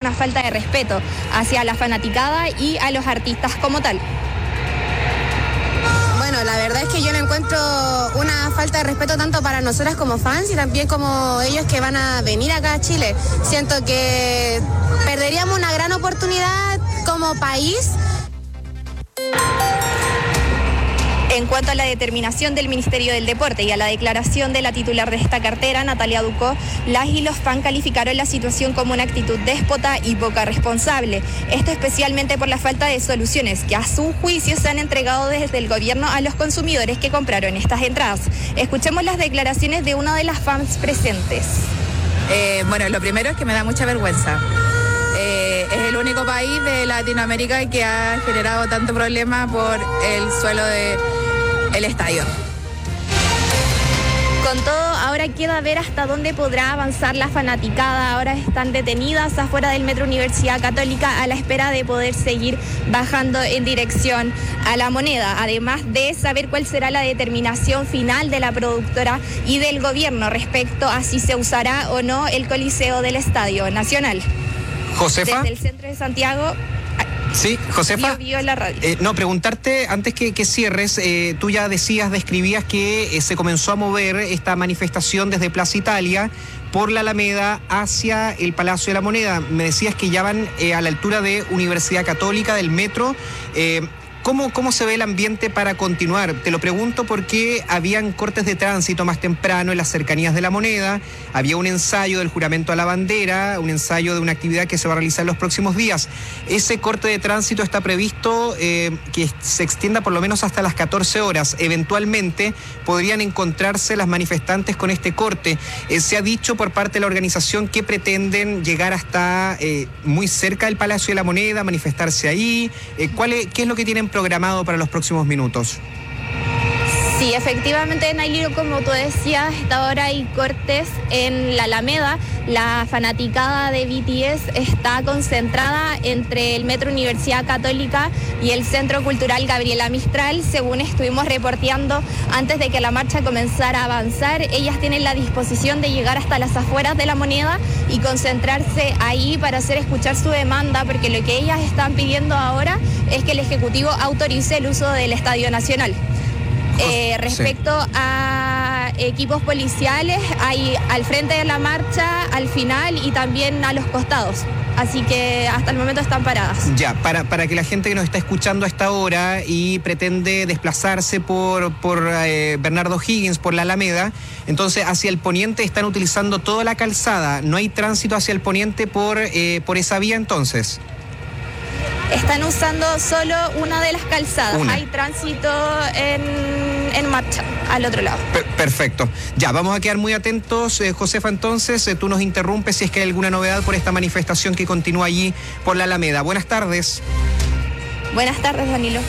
una falta de respeto hacia la fanaticada y a los artistas como tal. Bueno, la verdad es que yo le encuentro una falta de respeto tanto para nosotras como fans y también como ellos que van a venir acá a Chile. Siento que perderíamos una gran oportunidad como país. En cuanto a la determinación del Ministerio del Deporte y a la declaración de la titular de esta cartera, Natalia Ducó, las y los fans calificaron la situación como una actitud déspota y poco responsable. Esto especialmente por la falta de soluciones que a su juicio se han entregado desde el gobierno a los consumidores que compraron estas entradas. Escuchemos las declaraciones de una de las fans presentes. Bueno, lo primero es que me da mucha vergüenza. Es el único país de Latinoamérica que ha generado tanto problema por el suelo del estadio. Con todo, ahora queda ver hasta dónde podrá avanzar la fanaticada. Ahora están detenidas afuera del Metro Universidad Católica a la espera de poder seguir bajando en dirección a La Moneda, además de saber cuál será la determinación final de la productora y del gobierno respecto a si se usará o no el Coliseo del Estadio Nacional. Josefa. Desde el centro de Santiago. Sí, Josefa. Bio la radio. Preguntarte, antes que cierres, tú ya describías que se comenzó a mover esta manifestación desde Plaza Italia por la Alameda hacia el Palacio de la Moneda. Me decías que ya van a la altura de Universidad Católica, del metro. ¿Cómo se ve el ambiente para continuar? Te lo pregunto porque habían cortes de tránsito más temprano en las cercanías de La Moneda, había un ensayo del juramento a la bandera, un ensayo de una actividad que se va a realizar en los próximos días. Ese corte de tránsito está previsto que se extienda por lo menos hasta las 14 horas. Eventualmente podrían encontrarse las manifestantes con este corte. Se ha dicho por parte de la organización que pretenden llegar hasta muy cerca del Palacio de la Moneda, manifestarse ahí. ¿Qué es lo que tienen programado para los próximos minutos? Sí, efectivamente, Nailiro, como tú decías, hasta ahora hay cortes en la Alameda. La fanaticada de BTS está concentrada entre el Metro Universidad Católica y el Centro Cultural Gabriela Mistral. Según estuvimos reporteando antes de que la marcha comenzara a avanzar, ellas tienen la disposición de llegar hasta las afueras de La Moneda y concentrarse ahí para hacer escuchar su demanda, porque lo que ellas están pidiendo ahora es que el Ejecutivo autorice el uso del Estadio Nacional. Respecto a equipos policiales, hay al frente de la marcha, al final y también a los costados. Así que hasta el momento están paradas. Ya, para que la gente que nos está escuchando a esta hora y pretende desplazarse por Bernardo Higgins, por la Alameda, entonces hacia el poniente están utilizando toda la calzada. ¿No hay tránsito hacia el poniente por esa vía entonces? Están usando solo una de las calzadas. Hay tránsito en marcha al otro lado. Perfecto. Ya, vamos a quedar muy atentos, Josefa, entonces. Tú nos interrumpes si es que hay alguna novedad por esta manifestación que continúa allí por la Alameda. Buenas tardes. Buenas tardes, Danilo.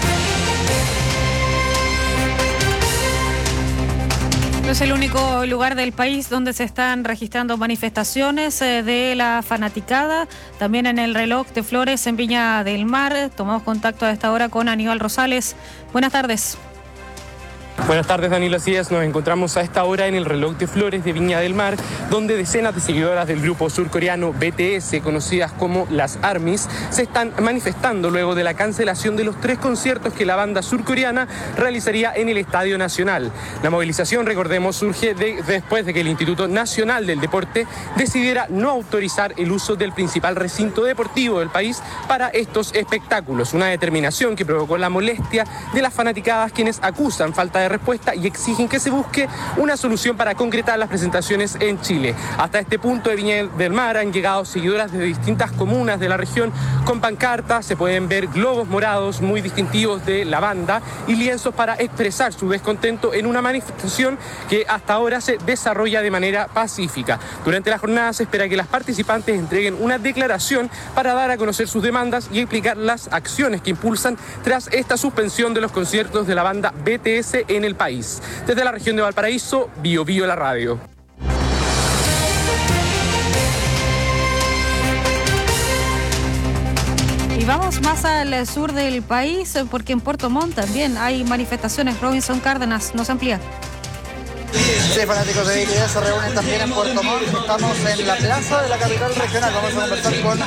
No es el único lugar del país donde se están registrando manifestaciones de la fanaticada. También en el Reloj de Flores en Viña del Mar. Tomamos contacto a esta hora con Aníbal Rosales. Buenas tardes. Buenas tardes, Danilo. Así es, nos encontramos a esta hora en el Reloj de Flores de Viña del Mar, donde decenas de seguidoras del grupo surcoreano BTS, conocidas como las ARMYs, se están manifestando luego de la cancelación de los 3 conciertos que la banda surcoreana realizaría en el Estadio Nacional. La movilización, recordemos, surge después de que el Instituto Nacional del Deporte decidiera no autorizar el uso del principal recinto deportivo del país para estos espectáculos. Una determinación que provocó la molestia de las fanaticadas, quienes acusan falta de respuesta y exigen que se busque una solución para concretar las presentaciones en Chile. Hasta este punto de Viña del Mar han llegado seguidoras de distintas comunas de la región con pancartas, se pueden ver globos morados muy distintivos de la banda y lienzos para expresar su descontento en una manifestación que hasta ahora se desarrolla de manera pacífica. Durante la jornada se espera que las participantes entreguen una declaración para dar a conocer sus demandas y explicar las acciones que impulsan tras esta suspensión de los conciertos de la banda BTS en el país. Desde la región de Valparaíso, Bio la radio. Y vamos más al sur del país, porque en Puerto Montt también hay manifestaciones. Robinson Cárdenas nos amplía. Sí, fanáticos de BTS se reúnen también en Puerto Montt. Estamos en la plaza de la capital regional. Vamos a conversar con